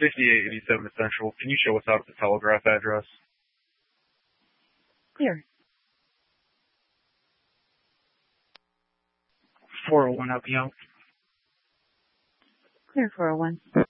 5887 Central. Can you show us out at the Telegraph address? Clear. 401 LPL. Clear 401.